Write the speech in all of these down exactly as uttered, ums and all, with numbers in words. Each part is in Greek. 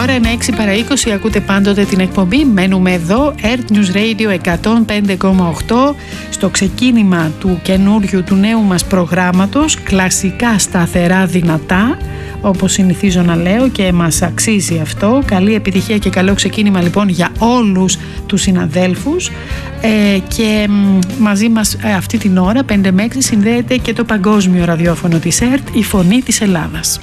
ώρα είναι έξι παρά είκοσι, ακούτε πάντοτε την εκπομπή. Μένουμε εδώ, Earth News Radio εκατόν πέντε κόμμα οκτώ, στο ξεκίνημα του καινούριου, του νέου μας προγράμματος, κλασικά σταθερά δυνατά, όπως συνηθίζω να λέω, και μας αξίζει αυτό. Καλή επιτυχία και καλό ξεκίνημα λοιπόν για όλους τους συναδέλφους, ε, και μαζί μας ε, αυτή την ώρα πέντε με έξι συνδέεται και το παγκόσμιο ραδιόφωνο της ΕΡΤ, η Φωνή της Ελλάδας.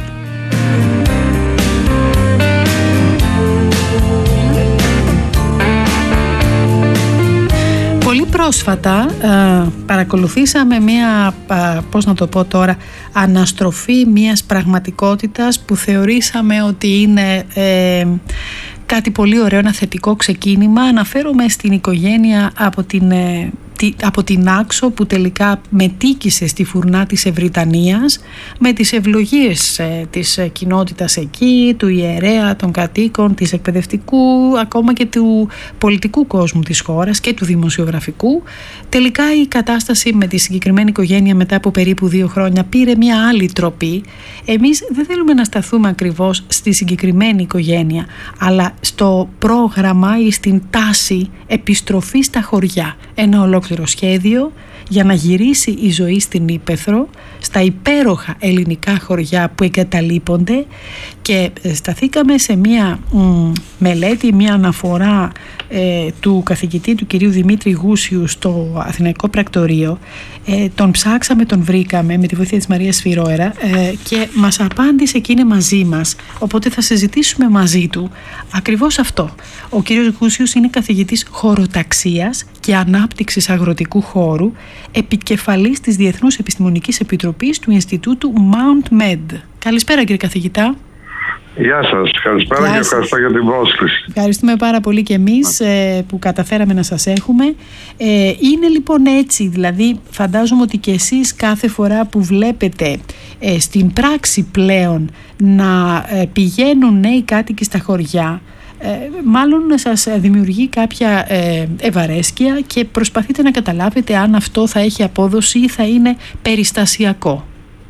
Πολύ πρόσφατα ε, παρακολουθήσαμε μία, ε, πώς να το πω τώρα, αναστροφή μιας πραγματικότητας που θεωρήσαμε ότι είναι ε, κάτι πολύ ωραίο, ένα θετικό ξεκίνημα. Αναφέρομαι στην οικογένεια από την, ε, τη, από την Άξο, που τελικά μετήκησε στη φουρνά της Ευρυτανίας με τις ευλογίες ε, της ε, κοινότητας εκεί, του ιερέα, των κατοίκων, της εκπαιδευτικού, ακόμα και του πολιτικού κόσμου της χώρας και του δημοσιογραφικού. Τελικά η κατάσταση με τη συγκεκριμένη οικογένεια μετά από περίπου δύο χρόνια πήρε μια άλλη τροπή. Εμείς δεν θέλουμε να σταθούμε ακριβώς στη συγκεκριμένη οικογένεια, αλλά στο πρόγραμμα ή στην τάση επιστροφή στα χωριά. Ένα ολόκληρο σχέδιο για να γυρίσει η ζωή στην Ύπαιθρο, στα υπέροχα ελληνικά χωριά που εγκαταλείπονται, και σταθήκαμε σε μία μ, μελέτη, μία αναφορά ε, του καθηγητή του κυρίου Δημήτρη Γούσιου στο Αθηναϊκό Πρακτορείο. Ε, τον ψάξαμε, τον βρήκαμε με τη βοήθεια της Μαρίας Σφυρόερα, ε, και μας απάντησε και είναι μαζί μας, οπότε θα συζητήσουμε μαζί του ακριβώς αυτό. Ο κύριος Γούσιος είναι καθηγητής χωροταξίας και ανάπτυξης αγροτικού χώρου, επικεφαλής της Διεθνούς Επιστημονικής Επιτροπής του Ινστιτούτου Mount Med. Καλησπέρα κύριε καθηγητά. Γεια σας, καλησπέρα. Γεια και ευχαριστώ για την πρόσκληση. Ευχαριστούμε πάρα πολύ και εμείς ε, που καταφέραμε να σας έχουμε. Ε, είναι λοιπόν έτσι, δηλαδή φαντάζομαι ότι και εσείς κάθε φορά που βλέπετε ε, στην πράξη πλέον να ε, πηγαίνουν νέοι κάτοικοι στα χωριά, Ε, μάλλον σας δημιουργεί κάποια ε, ευαρέσκεια και προσπαθείτε να καταλάβετε αν αυτό θα έχει απόδοση ή θα είναι περιστασιακό.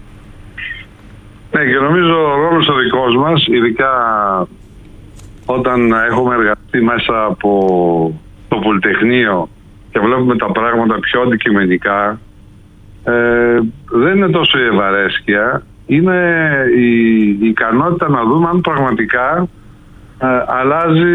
Ναι, και νομίζω ο ρόλος ο δικός μας, ειδικά όταν έχουμε εργαστεί μέσα από το Πολυτεχνείο και βλέπουμε τα πράγματα πιο αντικειμενικά, ε, δεν είναι τόσο η ευαρέσκεια, είναι η, η ικανότητα να δούμε αν πραγματικά Ε, αλλάζει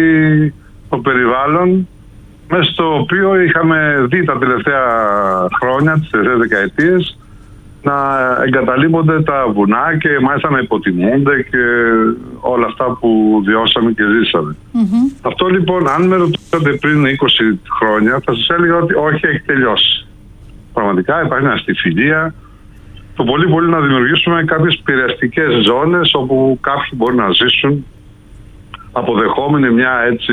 το περιβάλλον μέσα στο οποίο είχαμε δει τα τελευταία χρόνια, τις τελευταίες δεκαετίες, να εγκαταλείπονται τα βουνά και μάλιστα να υποτιμούνται και όλα αυτά που βιώσαμε και ζήσαμε. Mm-hmm. Αυτό λοιπόν, αν με ρωτήσατε πριν είκοσι χρόνια, θα σας έλεγα ότι όχι, έχει τελειώσει. Πραγματικά υπάρχει μια στιφιλία. Το πολύ πολύ να δημιουργήσουμε κάποιες πειραστικές ζώνες όπου κάποιοι μπορούν να ζήσουν αποδεχόμενοι μια έτσι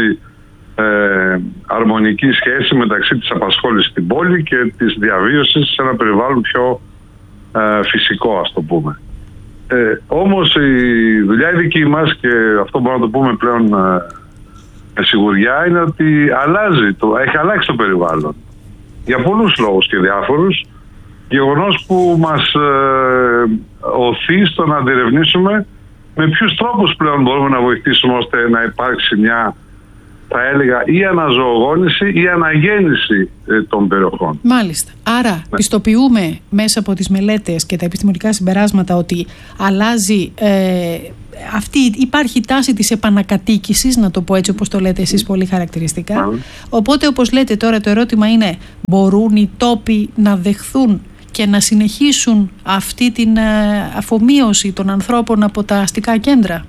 ε, αρμονική σχέση μεταξύ της απασχόλησης στην πόλη και της διαβίωσης σε ένα περιβάλλον πιο ε, φυσικό, ας το πούμε. Ε, όμως η δουλειά η δική μας, και αυτό μπορούμε να το πούμε πλέον ε, με σιγουριά, είναι ότι αλλάζει το, έχει αλλάξει το περιβάλλον για πολλούς λόγους και διάφορους, γεγονός που μας ε, οθεί στο να αντιερευνήσουμε με ποιους τρόπους πλέον μπορούμε να βοηθήσουμε ώστε να υπάρξει μια, θα έλεγα, ή αναζωογόνηση ή αναγέννηση ε, των περιοχών. Μάλιστα. Άρα ναι. πιστοποιούμε μέσα από τις μελέτες και τα επιστημονικά συμπεράσματα ότι αλλάζει, ε, αυτή, υπάρχει τάση της επανακατοίκησης, να το πω έτσι όπως το λέτε εσείς πολύ χαρακτηριστικά. Mm. Οπότε, όπως λέτε τώρα, το ερώτημα είναι, μπορούν οι τόποι να δεχθούν και να συνεχίσουν αυτή την αφομοίωση των ανθρώπων από τα αστικά κέντρα?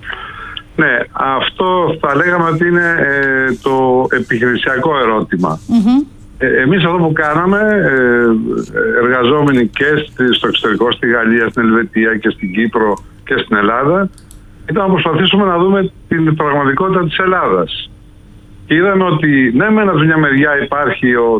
Ναι, αυτό θα λέγαμε ότι είναι ε, το επιχειρησιακό ερώτημα. Mm-hmm. Ε, εμείς αυτό που κάναμε, ε, εργαζόμενοι και στο εξωτερικό, στη Γαλλία, στην Ελβετία και στην Κύπρο και στην Ελλάδα, ήταν να προσπαθήσουμε να δούμε την πραγματικότητα της Ελλάδας. Και είδαμε ότι ναι, μεν από μια μεριά υπάρχει ο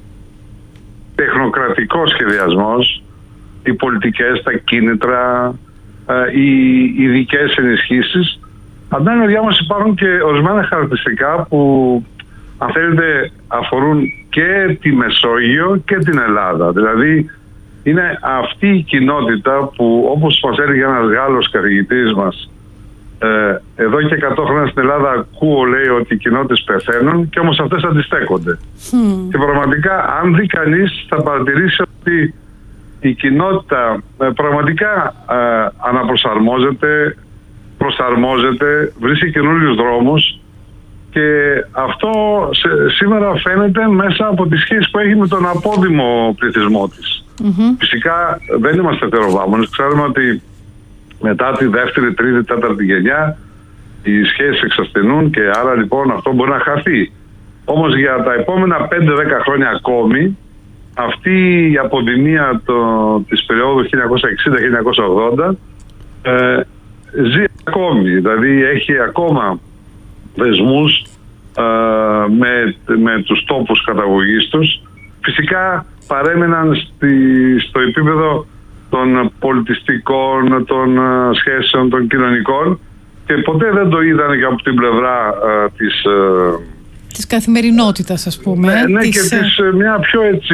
τεχνοκρατικός σχεδιασμός, οι πολιτικές, τα κίνητρα, οι ειδικές ενισχύσεις. Από την άλλη μεριά όμως υπάρχουν και ορισμένα χαρακτηριστικά που, αν θέλετε, αφορούν και τη Μεσόγειο και την Ελλάδα. Δηλαδή είναι αυτή η κοινότητα που, όπως μας έλεγε ένας Γάλλος καθηγητής μας, Ε, εδώ και εκατό χρόνια στην Ελλάδα ακούω, λέει, ότι οι κοινότητες πεθαίνουν και όμως αυτές αντιστέκονται. Mm. Και πραγματικά, αν δει κανείς, θα παρατηρήσει ότι η κοινότητα ε, πραγματικά ε, αναπροσαρμόζεται, προσαρμόζεται, βρίσκει καινούριους δρόμους και αυτό σε, σήμερα φαίνεται μέσα από τις σχέσεις που έχει με τον απόδημο πληθυσμό της. Mm-hmm. Φυσικά δεν είμαστε θεροβάμονες, ξέρουμε ότι μετά τη δεύτερη, τρίτη, τέταρτη γενιά οι σχέσεις εξασθενούν και άρα λοιπόν αυτό μπορεί να χαθεί. Όμως για τα επόμενα πέντε δέκα χρόνια ακόμη αυτή η αποδημία το, της περίοδου χίλια εννιακόσια εξήντα με χίλια εννιακόσια ογδόντα ε, ζει ακόμη, δηλαδή έχει ακόμα δεσμούς ε, με, με τους τόπους καταγωγής τους. Φυσικά παρέμειναν στη, στο επίπεδο των πολιτιστικών, των uh, σχέσεων, των κοινωνικών και ποτέ δεν το είδαν και από την πλευρά uh, της... Uh, της καθημερινότητας, ας πούμε. Ναι, ναι της... και της uh, μια πιο έτσι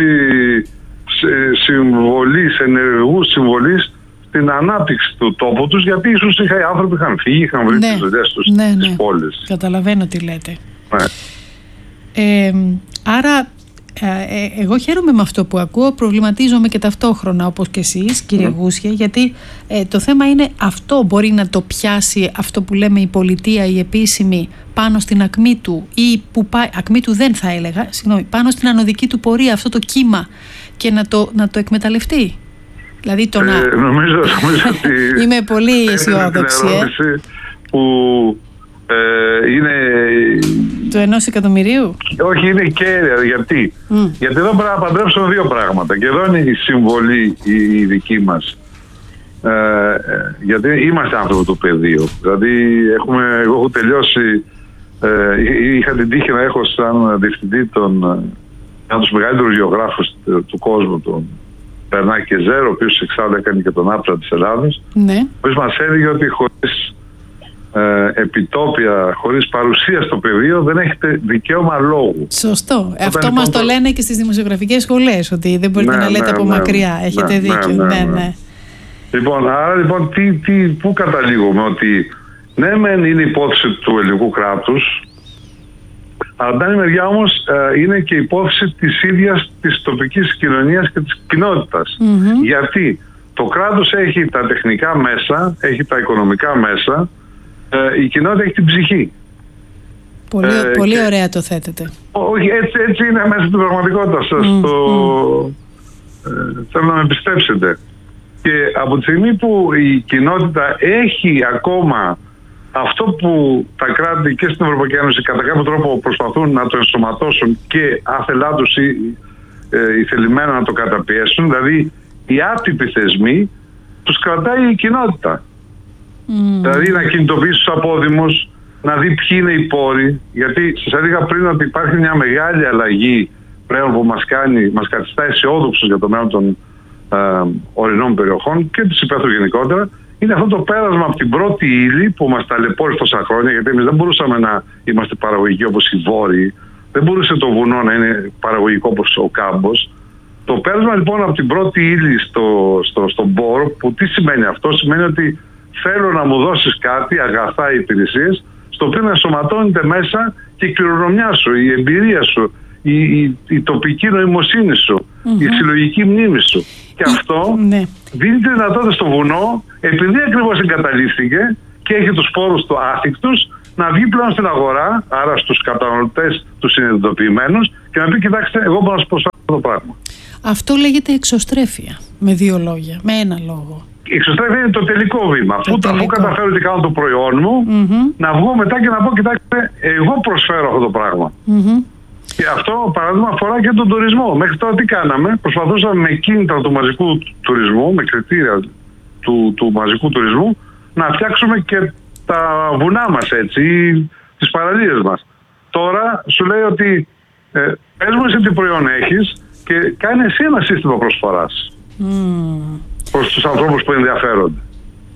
συμβολής, ενεργού συμβολής στην ανάπτυξη του τόπου τους, γιατί ίσως οι άνθρωποι είχαν φύγει, είχαν βρει ναι, τις δουλειές τους ναι, στις ναι. πόλεις. Καταλαβαίνω τι λέτε. Ναι. Ε, άρα Ε, εγώ χαίρομαι με αυτό που ακούω, προβληματίζομαι και ταυτόχρονα όπως και εσείς, κύριε mm. Γούσια, γιατί ε, το θέμα είναι αυτό μπορεί να το πιάσει αυτό που λέμε η πολιτεία, η επίσημη, πάνω στην ακμή του ή που πάει, ακμή του δεν θα έλεγα, συγγνώμη, πάνω στην ανωδική του πορεία, αυτό το κύμα και να το, να το εκμεταλλευτεί. Δηλαδή το ε, να... Νομίζω, νομίζω ότι είμαι πολύ αισιόδοξη. Ε. Που ε, είναι... Του ενός εκατομμυρίου. Όχι, είναι κέρια. Γιατί? Mm. Γιατί εδώ πρέπει να παντρέψουμε δύο πράγματα. Και εδώ είναι η συμβολή η, η δική μας. Ε, γιατί είμαστε άνθρωποι του πεδίου. Δηλαδή, έχουμε, εγώ έχω τελειώσει, ε, είχα την τύχη να έχω σαν διευθυντή τον, έναν τους μεγαλύτερους γεωγράφους του κόσμου, τον Περνάκη Ζέρο, ο οποίος εξάλλου έκανε και τον Άπτρα της Ελλάδας. Ναι. Ο οποίος μας έλεγε ότι χωρίς Ε, επιτόπια, χωρίς παρουσία στο πεδίο δεν έχετε δικαίωμα λόγου. Σωστό. Όταν αυτό μας το λένε και στις δημοσιογραφικές σχολές, ότι δεν μπορείτε ναι, να λέτε ναι, από ναι, μακριά. Έχετε ναι, δίκιο. Ναι, ναι, ναι. Ναι, ναι. Λοιπόν, άρα λοιπόν τι, τι, πού καταλήγουμε? Ότι ναι μεν είναι υπόθεση του ελληνικού κράτους, αλλά από την άλλη μεριά όμως ε, είναι και υπόθεση της ίδιας της τοπικής κοινωνίας και της κοινότητας. Mm-hmm. Γιατί το κράτος έχει τα τεχνικά μέσα, έχει τα οικονομικά μέσα, Ε, η κοινότητα έχει την ψυχή. Πολύ, ε, πολύ και... ωραία το θέτετε. Όχι, έτσι, έτσι είναι μέσα στην πραγματικότητα σας. Mm, το... mm. Ε, θέλω να με πιστέψετε. Και από τη στιγμή που η κοινότητα έχει ακόμα αυτό που τα κράτη και στην Ευρωπαϊκή Ένωση κατά κάποιο τρόπο προσπαθούν να το ενσωματώσουν και άθελά τους ή ε, θελημένα να το καταπιέσουν, δηλαδή οι άτυποι θεσμοί, τους κρατάει η κοινότητα. Mm. Δηλαδή να κινητοποιήσει τους απόδημους, να δει ποιοι είναι οι πόροι, γιατί σας έλεγα πριν ότι υπάρχει μια μεγάλη αλλαγή πλέον που μας κάνει, μας καθιστά αισιόδοξους για το μέλλον των ε, ορεινών περιοχών και της υπαίθρου γενικότερα. Είναι αυτό το πέρασμα από την πρώτη ύλη που μας ταλαιπώρησε τόσα χρόνια, γιατί εμείς δεν μπορούσαμε να είμαστε παραγωγικοί όπως οι Βόρειοι, δεν μπορούσε το βουνό να είναι παραγωγικό όπως ο κάμπος. Το πέρασμα λοιπόν από την πρώτη ύλη στο, στο, στον πόρο, που τι σημαίνει αυτό? Σημαίνει ότι θέλω να μου δώσεις κάτι, αγαθά, υπηρεσίες, στο οποίο να ενσωματώνεται μέσα και η κληρονομιά σου, η εμπειρία σου, η, η, η τοπική νοημοσύνη σου, mm-hmm. η συλλογική μνήμη σου. Και αυτό ναι. δίνει τη δυνατότητα στο βουνό, επειδή ακριβώς εγκαταλείφθηκε και έχει τους πόρους του άθικτους, να βγει πλέον στην αγορά, άρα στους καταναλωτές τους συνειδητοποιημένους, και να πει: κοιτάξτε, εγώ μπορώ να σας προσφέρω αυτό το πράγμα. Αυτό λέγεται εξωστρέφεια, με δύο λόγια, με ένα λόγο. Η εξωστρέφεια είναι το τελικό βήμα. Το αφού, τελικό. αφού καταφέρω ότι κάνω το προϊόν μου, mm-hmm. να βγω μετά και να πω: κοιτάξτε, εγώ προσφέρω αυτό το πράγμα. Mm-hmm. Και αυτό, παράδειγμα, αφορά και τον τουρισμό. Μέχρι τώρα τι κάναμε? Προσπαθούσαμε με κίνητρα του μαζικού τουρισμού, με κριτήρια του, του μαζικού τουρισμού, να φτιάξουμε και τα βουνά μας, έτσι, ή τις παραλίες μας. Τώρα σου λέει ότι ε, πες μου εσύ τι προϊόν έχεις και κάνει εσύ ένα σύστημα προσφοράς mm. προς τους ανθρώπους που ενδιαφέρονται.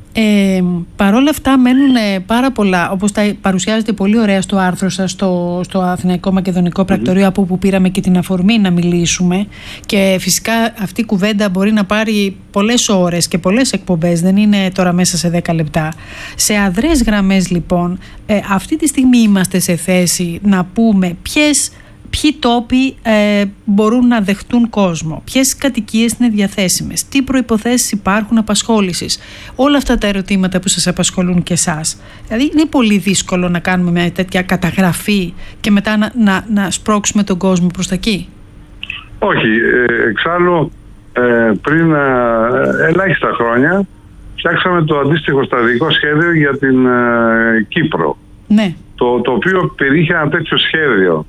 Ε, παρόλα αυτά μένουν πάρα πολλά, όπως τα παρουσιάζετε πολύ ωραία στο άρθρο σας στο, στο Αθηναϊκό Μακεδονικό Πρακτορείο, mm-hmm. από όπου πήραμε και την αφορμή να μιλήσουμε, και φυσικά αυτή η κουβέντα μπορεί να πάρει πολλές ώρες και πολλές εκπομπές, δεν είναι τώρα μέσα σε δέκα λεπτά. Σε αδρές γραμμές λοιπόν, ε, αυτή τη στιγμή είμαστε σε θέση να πούμε ποιες ποιοι τόποι ε, μπορούν να δεχτούν κόσμο, ποιες κατοικίες είναι διαθέσιμες, τι προϋποθέσεις υπάρχουν απασχόλησης. Όλα αυτά τα ερωτήματα που σας απασχολούν και εσάς. Δηλαδή είναι πολύ δύσκολο να κάνουμε μια τέτοια καταγραφή και μετά να, να, να σπρώξουμε τον κόσμο προς τα εκεί. Όχι, ε, εξάλλου ε, πριν ε, ελάχιστα χρόνια φτιάξαμε το αντίστοιχο στρατηγικό σχέδιο για την ε, Κύπρο, ναι. το, το οποίο περιείχε ένα τέτοιο σχέδιο.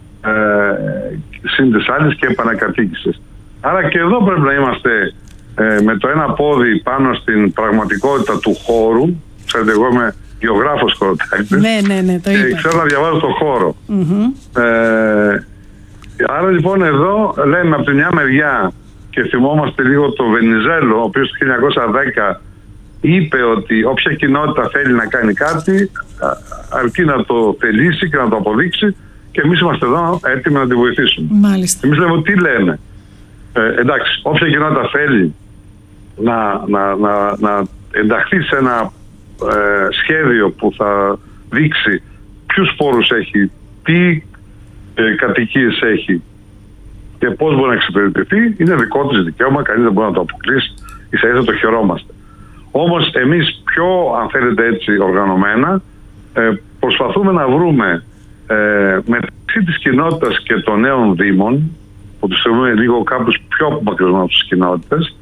Ε, συν τις άλλες και επανακατοίκησης. Άρα και εδώ πρέπει να είμαστε ε, με το ένα πόδι πάνω στην πραγματικότητα του χώρου. Ξέρετε, εγώ είμαι γεωγράφος χωροτάκτης. Ναι, ναι, ναι, το είπα. Και ξέρω να διαβάζω το χώρο. Mm-hmm. Ε, άρα λοιπόν εδώ λέμε από τη μια μεριά, και θυμόμαστε λίγο το Βενιζέλο, ο οποίος το χίλια εννιακόσια δέκα είπε ότι όποια κοινότητα θέλει να κάνει κάτι, αρκεί να το θελήσει και να το αποδείξει, και εμείς είμαστε εδώ έτοιμοι να τη βοηθήσουμε. Μάλιστα. Εμείς λέμε τι λένε. Ε, εντάξει, όποια κοινότητα θέλει να, να, να, να ενταχθεί σε ένα ε, σχέδιο που θα δείξει ποιους πόρους έχει, τι ε, κατοικίες έχει και πώς μπορεί να εξυπηρετηθεί, είναι δικό της δικαίωμα, κανείς δεν μπορεί να το αποκλείσει, ίσα ίσα το χαιρόμαστε. Όμως εμείς πιο, αν θέλετε έτσι, οργανωμένα ε, προσπαθούμε να βρούμε Ε, μεταξύ της κοινότητας και των νέων δήμων, που τους θεωρούμε λίγο κάπως πιο απομακρυσμένους από τις κοινότητες,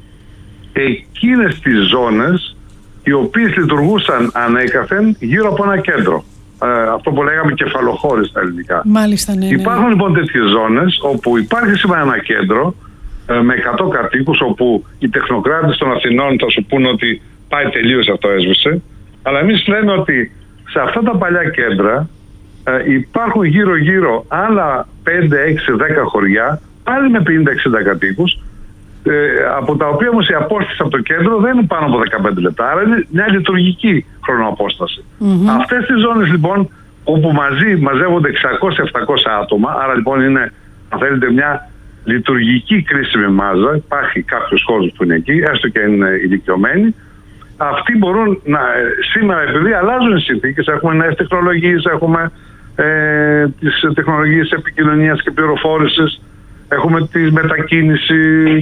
εκείνες τις ζώνες οι οποίες λειτουργούσαν ανέκαθεν γύρω από ένα κέντρο. Ε, αυτό που λέγαμε κεφαλοχώρες στα ελληνικά. Μάλιστα, ναι, ναι. Υπάρχουν λοιπόν τέτοιες ζώνες όπου υπάρχει σήμερα ένα κέντρο ε, με εκατό κατοίκους, όπου οι τεχνοκράτες των Αθηνών θα σου πούνε ότι πάει τελείως, αυτό έσβησε. Αλλά εμείς λέμε ότι σε αυτά τα παλιά κέντρα Ε, υπάρχουν γύρω-γύρω άλλα πέντε, έξι, δέκα χωριά, πάλι με πενήντα εξήντα κατοίκους, ε, από τα οποία όμως η απόσταση από το κέντρο δεν είναι πάνω από δεκαπέντε λεπτά, άρα είναι μια λειτουργική χρονοαπόσταση. Mm-hmm. Αυτές τις ζώνες λοιπόν, όπου μαζί μαζεύονται εξακόσια με επτακόσια άτομα, άρα λοιπόν είναι, αν θέλετε, μια λειτουργική κρίσιμη μάζα, υπάρχει κάποιος κόσμος που είναι εκεί, έστω και είναι ηλικιωμένοι. Αυτοί μπορούν να, σήμερα, επειδή αλλάζουν οι συνθήκες, έχουμε νέες τεχνολογίες, έχουμε ε, τις τεχνολογίες επικοινωνίας και πληροφόρησης, έχουμε τη μετακίνηση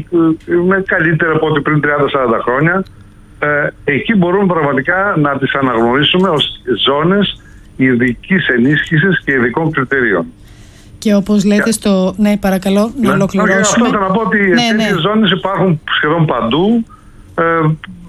με καλύτερα από ό,τι πριν τριάντα σαράντα χρόνια. Ε, εκεί μπορούμε πραγματικά να τις αναγνωρίσουμε ως ζώνες ειδικής ενίσχυσης και ειδικών κριτηρίων. Και όπως λέτε στο... Ναι, παρακαλώ, να ναι, ολοκληρώσουμε. Αυτό θα να πω ότι ναι, τέτοιες ναι. ζώνες υπάρχουν σχεδόν παντού. Ε,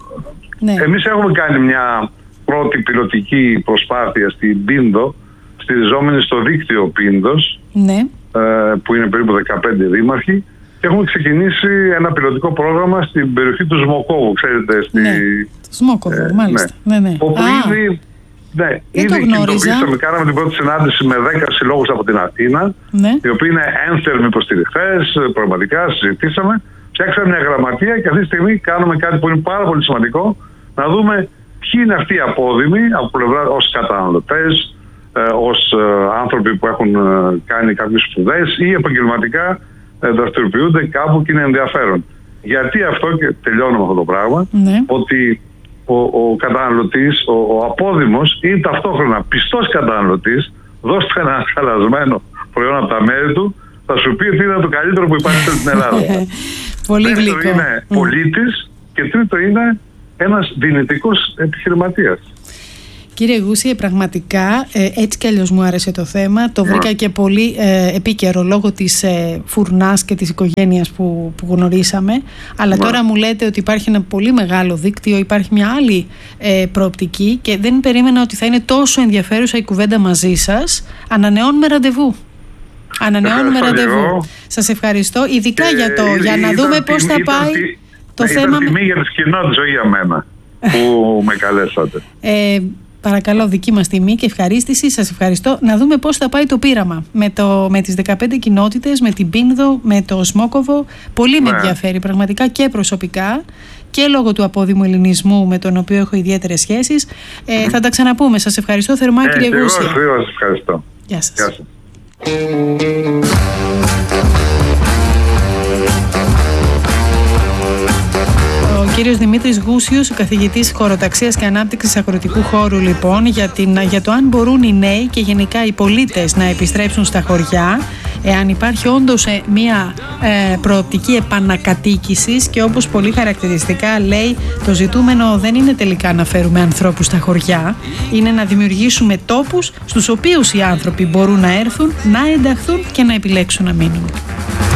Ναι. Εμείς έχουμε κάνει μια πρώτη πιλωτική προσπάθεια στην Πίνδο, στηριζόμενη στο δίκτυο Πίνδος, ναι. ε, που είναι περίπου δεκαπέντε δήμαρχοι, και έχουμε ξεκινήσει ένα πιλωτικό πρόγραμμα στην περιοχή του Σμοκόβου, ξέρετε. Στη, ναι, Σμόκοβο, ε, μάλιστα. Ναι. Ναι, ναι. Όπου Α, ήδη, ναι, ήδη κινητοποιήσαμε, κάναμε την πρώτη συνάντηση με δέκα συλλόγους από την Αθήνα, ναι. οι οποίοι είναι ένθερμοι υποστηριχτές, πραγματικά συζητήσαμε. Φτιάξαμε μια γραμματεία και αυτή τη στιγμή κάνουμε κάτι που είναι πάρα πολύ σημαντικό, να δούμε ποιοι είναι αυτοί οι απόδημοι από πλευρά ως καταναλωτές, ε, ως ε, άνθρωποι που έχουν ε, κάνει κάποιες σπουδές ή επαγγελματικά ε, δραστηριοποιούνται κάπου και είναι ενδιαφέρον. Γιατί αυτό, και τελειώνω με αυτό το πράγμα, ναι. ότι ο, ο καταναλωτής, ο, ο απόδημος είναι ταυτόχρονα πιστός καταναλωτής, δώστε ένα χαλασμένο προϊόν από τα μέρη του, θα σου πει ότι είναι το καλύτερο που υπάρχει στην Ελλάδα. Πολύ γλυκό. Δεύτερο είναι mm. πολίτης και τρίτο είναι ένας δυνητικός επιχειρηματίας. Κύριε Γούσιε, πραγματικά ε, έτσι κι αλλιώς μου άρεσε το θέμα. Το βρήκα yeah. και πολύ ε, επίκαιρο λόγω της ε, φουρνάς και της οικογένειας που, που γνωρίσαμε. Αλλά yeah. τώρα μου λέτε ότι υπάρχει ένα πολύ μεγάλο δίκτυο, υπάρχει μια άλλη ε, προοπτική και δεν περίμενα ότι θα είναι τόσο ενδιαφέρουσα η κουβέντα μαζί σας. Ανανεώνουμε ραντεβού. Ανανεώνουμε ραντεβού. Σας ευχαριστώ. Ειδικά και για, το, για να δούμε πώς θα πάει ήταν, το ήταν θέμα. Ήταν τιμή για τις κοινότητες, όχι για μένα, που με καλέσατε. Ε, παρακαλώ, δική μας τιμή και ευχαρίστηση. Σας ευχαριστώ. Να δούμε πώς θα πάει το πείραμα με, το, με τις δεκαπέντε κοινότητες, με την Πίνδο, με το Σμόκοβο. Πολύ ναι. με ενδιαφέρει πραγματικά και προσωπικά. και λόγω του απόδημου ελληνισμού με τον οποίο έχω ιδιαίτερες σχέσεις. Ε, mm. Θα τα ξαναπούμε. Σας ευχαριστώ θερμά, ε, κύριε Γούσιο. Εγώ σας ευχαριστώ. Γεια σας. Γεια σας. Ο κύριος Δημήτρης Γούσιος, ο καθηγητής χωροταξίας και ανάπτυξης αγροτικού χώρου, λοιπόν, για, την, για το αν μπορούν οι νέοι και γενικά οι πολίτες να επιστρέψουν στα χωριά, εάν υπάρχει όντως μια ε, προοπτική επανακατοίκησης, και όπως πολύ χαρακτηριστικά λέει, το ζητούμενο δεν είναι τελικά να φέρουμε ανθρώπους στα χωριά, είναι να δημιουργήσουμε τόπους στους οποίους οι άνθρωποι μπορούν να έρθουν, να ενταχθούν και να επιλέξουν να μείνουν.